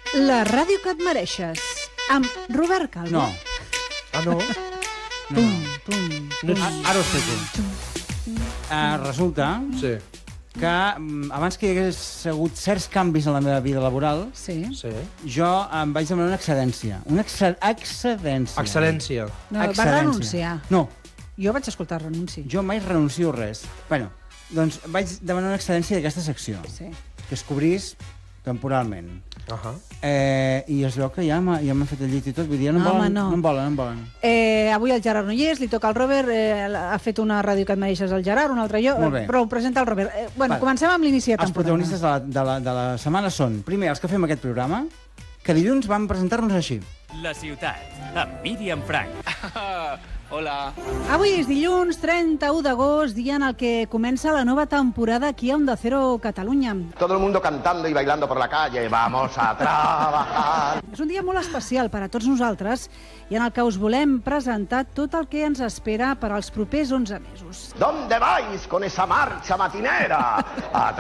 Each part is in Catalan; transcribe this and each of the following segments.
La ràdio que et mereixes, amb Robert Calvo. No. Ah, no? Ara ho explico. Resulta Sí. que abans que hi hagués hagut certs canvis en la meva vida laboral, Sí. Sí. jo em vaig demanar una excedència. Una excedència. Excel·lència. No, va Excedència. renunciar. No, Jo vaig escoltar renunci. jo mai renuncio a res. Bueno, doncs vaig demanar una excedència d'aquesta secció, Sí. que es cobrís temporalment. I es veu que ja m'han fet el llit i tot, vull dir, no em volen. Avui el Gerard no hi és, li toca al Robert, ha fet una ràdio que et mereixes el Gerard, una altra jo, Molt bé. però ho presenta el Robert. Vale. Comencem amb l'inici de Els temporada. protagonistes de la setmana són, primer, els que fem aquest programa, que dilluns vam presentar-nos així. La ciutat, amb Míriam Frank. Hola. Avui és dilluns 31 d'agost, dia en el que comença la nova temporada aquí a Onda Cero Catalunya. Todo el mundo cantando y bailando por la calle. Vamos a trabajar. És un dia molt especial per a tots nosaltres i en el que us volem presentar tot el que ens espera per als propers 11 mesos. ¿Dónde vais con esa marcha matinera? A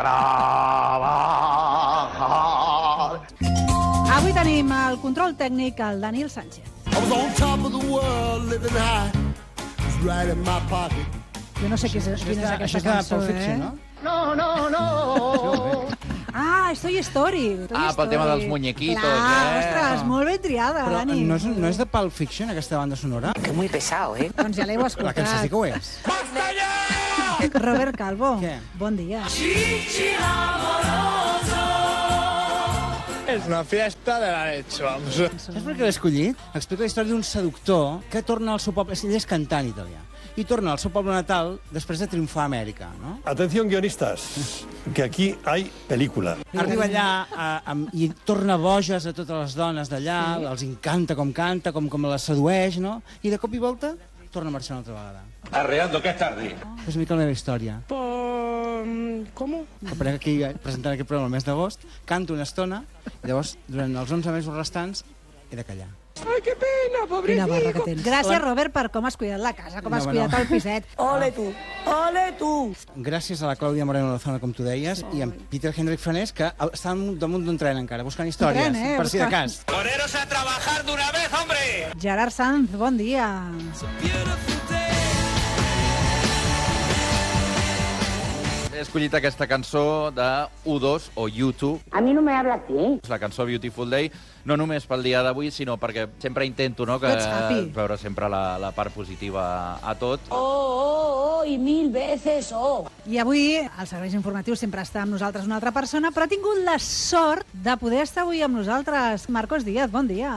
trabajar. Avui tenim el control tècnic, el Daniel Sánchez. I was on top of the world, living high. It was right in my pocket. Jo no sé quina és Això aquesta és de cançó, Pulp Fiction, no? No. Ah, Toy Story. Pel tema dels muñequitos, Clar, ostres, molt ben triada, Però Dani. no és de Pulp Fiction, aquesta banda sonora? Que muy pesado, ¿eh? Doncs ja l'heu La cançó escoltat. sí que ho és. Robert Calvo, Què? bon dia. Es una fiesta de la leche, vamos. Saps per què l'he escollit? Explica la història d'un seductor que torna al seu poble... Ell és cantant italià. I torna al seu poble natal després de triomfar a Amèrica, no? Atención, guionistas, que aquí hay película. Arriba allà i torna boges a totes les dones d'allà, els encanta com canta, com les sedueix, no? I de cop i volta torna a marxar una altra vegada. Arreando, que es tarde. És una mica la meva història. ¿Cómo? Aparec aquí presentant aquest programa el mes d'agost, canto una estona, i llavors, durant els 11 mesos restants, he de callar. Ay, qué pena, Quina barra que pobrecito. tens. Gràcies, Robert, per com has cuidat la casa, com has cuidat el piset. Ole tú, ole tú. Gràcies a la Clàudia Moreno Lozano, com tu deies, i en Peter Hendrik Franés, que està damunt d'un tren encara, buscant històries, tren, per si de cas. Poneros a trabajar d'una vez, hombre! Gerard Sanz, bon dia. He escollit aquesta cançó de U2 o U2. A mí no me habla así. La cançó Beautiful Day, no només pel dia d'avui, sinó perquè sempre intento, no, que Tots happy. veure sempre la part positiva a tot. Oh, y 1000 veces oh. I avui, als serveis informatius, sempre està amb nosaltres una altra persona, però ha tingut la sort de poder estar avui amb nosaltres. Marcos Díaz, bon dia.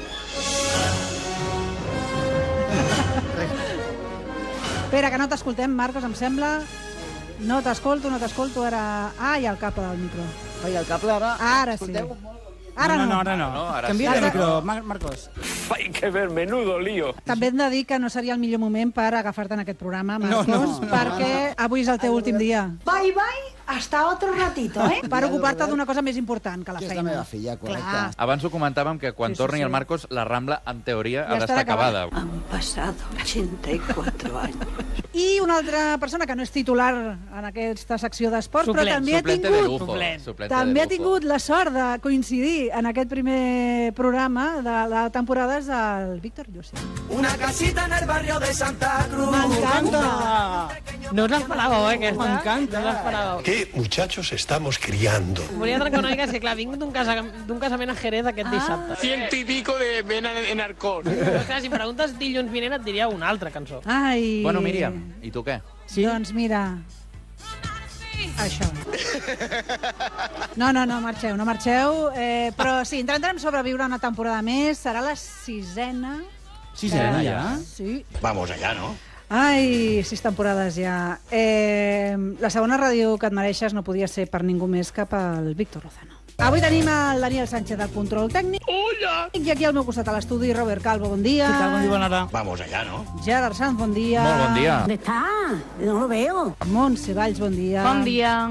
Espera, que no t'escoltem, Marcos, em sembla. No t'escolto, ara... Ah, hi ha el cable del micro. Ai, el cable ara... Ara sí. Ara no. Ara no. Ara Canvia sí. de micro, Marcos. Hay que ver, menudo lío. També hem de dir que no seria el millor moment per agafar-te en aquest programa, Marcos, No. perquè avui és el teu últim dia. Bye, bye, hasta otro ratito, ¿eh? Per ocupar-te d'una cosa més important que la feina. És la meva filla, correcte. Clar. Abans ho comentàvem que quan Sí, sí, torni sí. el Marcos, la Rambla, en teoria, Ja ha d'estar estarà acabada. acabada. Han pasado 84 años. I una altra persona que no és titular en aquesta secció d'esports, però Suplent, també ha suplente de tingut... lujo. Suplente També de ha tingut la sort de coincidir en aquest primer programa de la temporada és el Víctor Llosé. Una casita en el barrio de Santa Cruz. M'encanta! No us l'esperàveu, aquesta? M'encanta. No us l'esperàveu. ¿Qué muchachos estamos criando? Volia trencar una mica, és que clar, vinc d'un casament a Jerez aquest dissabte. Ciento y pico de vena en alcohol. Però clar, si em preguntes dilluns vinent et diria una altra cançó. Ai... Bueno, Míriam, i tu què? Sí? Doncs mira... Això. No, marxeu. Però sí, intentarem sobreviure una temporada més. Serà la sisena. Sisena, ja? Sí. Vamos allá, ¿no? Ai, 6 temporades ja. La segona ràdio que et mereixes no podia ser per ningú més que pel Víctor Lozano. Avui tenim el Daniel Sánchez del control tècnic. Hola. I aquí al meu costat a l'estudi, Robert Calvo, bon dia. Què tal? Bon dia, bona hora. Vamos allá, ¿no? Gerard Sanz, bon dia. Molt bon dia. ¿Dónde está? No lo veo. Montse Valls, bon dia. Bon dia.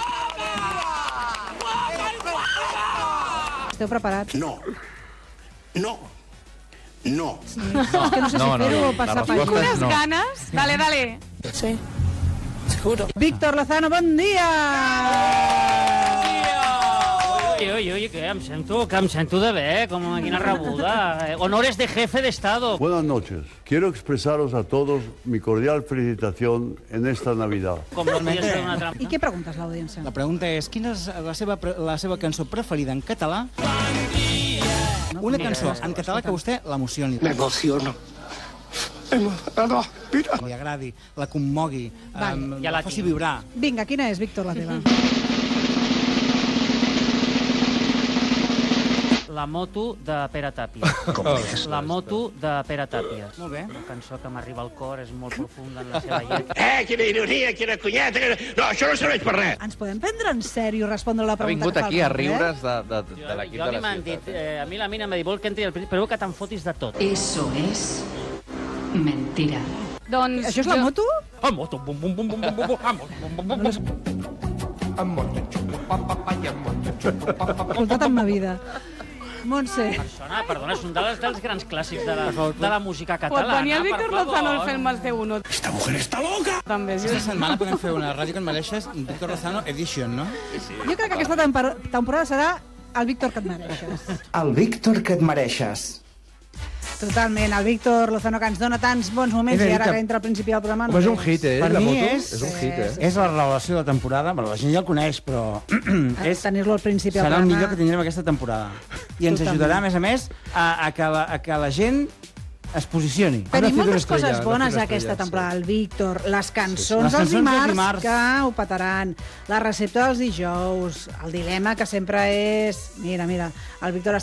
Esteu preparats? No. No. No. És que no sé si fer-ho o passar la resposta pàgina. és no. ganes? Dale. Sí, seguro. Víctor Lozano, bon dia! Oye, que em sento de bé, com quina rebuda. Honores de jefe de Estado. Buenas noches. Quiero expresaros a todos mi cordial felicitación en esta Navidad. Com no podia ser una trampa. I què preguntes l'audiència? La pregunta és, quina és la seva cançó preferida en català? Una cançó en català que a vostè l'emocioni. M'emociono. Mira. Li agradi, la commogui, la faci vibrar. Vinga, quina és, Víctor, la teva? La moto de Pere Tàpies. La moto de Pere Tàpies. Molt bé. Una cançó que m'arriba al cor, és molt profunda en la seva lletra. Quina ironia, quina cunyeta. No, això no serveix per res. Ens podem prendre en sèrio i respondre la Ha pregunta vingut que fa aquí a el Robert? riure's de l'equip Jo a de mi la m'han dit, ciutat. a mi la mina m'ha dit, vol que entri al principi, però que te'n fotis de tot. Eso es mentira. Doncs Això és la moto? A moto, bum, bum, bum, bum, bum, bum, a moto, bum, bum, bum, bum. Escoltat en ma vida. Montse. Perdona, és un dels grans clàssics de la música catalana. Pot venir el Víctor Lozano al Fem Más de Uno. Esta mujer está loca. També, sí. Aquesta setmana podem fer una Ràdio que et mereixes, Víctor Lozano Edition, no? Jo crec que aquesta temporada serà el Víctor que et mereixes. El Víctor que et mereixes. Totalment, el Víctor Lozano que ens dona tants bons moments i ara que entra al principi del programa... És un hit, Per la mi moto? és un hit, és la revelació de la temporada. Bueno, la gent ja el coneix, però Tenir-lo al principi del serà el programa. millor que tindrem aquesta temporada. I ens ajudarà, a més, a que la gent es posicioni. Tenim moltes coses bones aquesta temporada. El Víctor, les cançons Les dels cançons dels dimarts que ho petaran, la recepta dels dijous, el dilema que sempre és... Mira, el Víctor